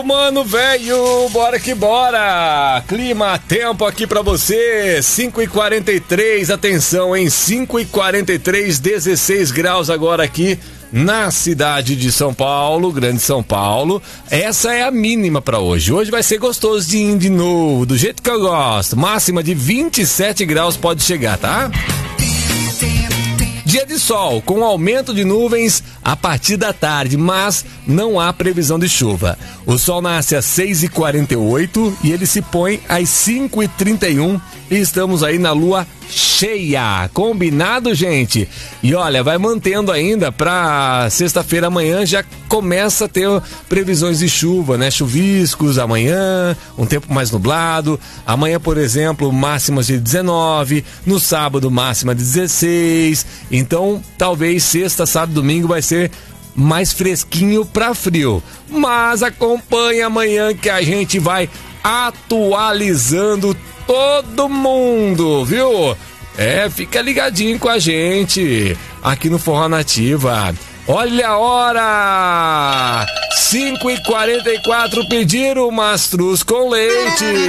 Mano, velho, bora que bora! Clima, tempo aqui pra você, 5h43, atenção, hein? 5h43, 16 graus agora aqui na cidade de São Paulo, Grande São Paulo. Essa é a mínima pra hoje. Hoje vai ser gostosinho de novo, do jeito que eu gosto. Máxima de 27 graus pode chegar, tá? Dia de sol, com aumento de nuvens a partir da tarde, mas não há previsão de chuva. O sol nasce às 6h48 e ele se põe às 5h31 e estamos aí na lua cheia. Combinado, gente? E olha, vai mantendo ainda pra sexta-feira. Amanhã já começa a ter previsões de chuva, né? Chuviscos amanhã, um tempo mais nublado. Amanhã, por exemplo, máximas de 19, no sábado máxima de 16. Então, talvez sexta, sábado, domingo vai ser mais fresquinho pra frio. Mas acompanhe amanhã que a gente vai atualizando todo mundo, viu? Fica ligadinho com a gente aqui no Forró Nativa. Olha a hora! 5h44, pediram mastruz com leite.